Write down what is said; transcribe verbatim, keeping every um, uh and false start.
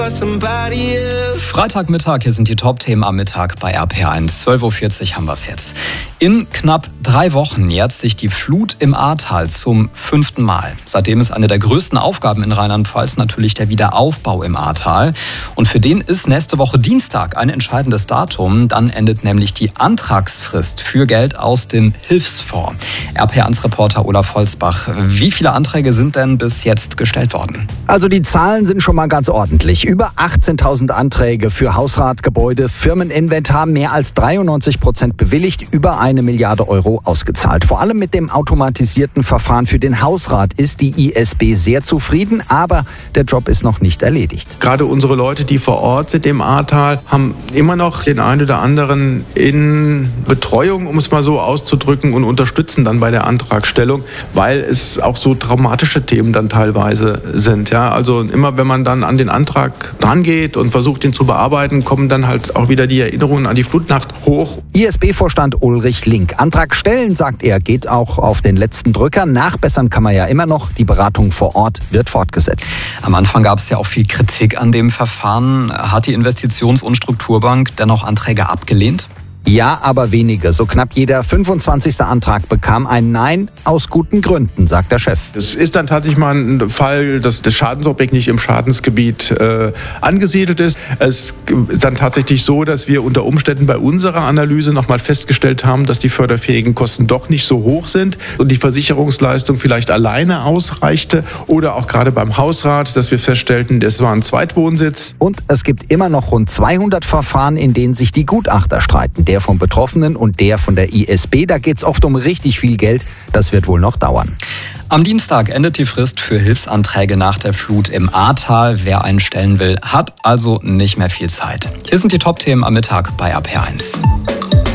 Freitagmittag, hier sind die Top-Themen am Mittag bei R P eins. zwölf Uhr vierzig haben wir es jetzt. In knapp drei Wochen jährt sich die Flut im Ahrtal zum fünften Mal. Seitdem ist eine der größten Aufgaben in Rheinland-Pfalz natürlich der Wiederaufbau im Ahrtal. Und für den ist nächste Woche Dienstag ein entscheidendes Datum. Dann endet nämlich die Antragsfrist für Geld aus dem Hilfsfonds. R P eins-Reporter Olaf Holzbach, wie viele Anträge sind denn bis jetzt gestellt worden? Also die Zahlen sind schon mal ganz ordentlich. Über achtzehntausend Anträge für Hausrat, Gebäude, Firmeninventar, mehr als dreiundneunzig Prozent bewilligt, über eine Milliarde Euro ausgezahlt. Vor allem mit dem automatisierten Verfahren für den Hausrat ist die I S B sehr zufrieden, aber der Job ist noch nicht erledigt. Gerade unsere Leute, die vor Ort sind im Ahrtal, haben immer noch den einen oder anderen in Betreuung, um es mal so auszudrücken, und unterstützen dann bei der Antragstellung, weil es auch so traumatische Themen dann teilweise sind. Ja, also immer wenn man dann an den Antrag dran geht und versucht, ihn zu bearbeiten, kommen dann halt auch wieder die Erinnerungen an die Flutnacht hoch. I S B-Vorstand Ulrich Link. Antrag stellen, sagt er, geht auch auf den letzten Drücker. Nachbessern kann man ja immer noch. Die Beratung vor Ort wird fortgesetzt. Am Anfang gab es ja auch viel Kritik an dem Verfahren. Hat die Investitions- und Strukturbank dennoch Anträge abgelehnt? Ja, aber wenige. So knapp jeder fünfundzwanzigste Antrag bekam ein Nein aus guten Gründen, sagt der Chef. Es ist dann tatsächlich mal ein Fall, dass das Schadensobjekt nicht im Schadensgebiet äh, angesiedelt ist. Es ist dann tatsächlich so, dass wir unter Umständen bei unserer Analyse nochmal festgestellt haben, dass die förderfähigen Kosten doch nicht so hoch sind und die Versicherungsleistung vielleicht alleine ausreichte. Oder auch gerade beim Hausrat, dass wir feststellten, das war ein Zweitwohnsitz. Und es gibt immer noch rund zweihundert Verfahren, in denen sich die Gutachter streiten. Der vom Betroffenen und der von der I S B. Da geht es oft um richtig viel Geld. Das wird wohl noch dauern. Am Dienstag endet die Frist für Hilfsanträge nach der Flut im Ahrtal. Wer einen stellen will, hat also nicht mehr viel Zeit. Hier sind die Top-Themen am Mittag bei R P eins.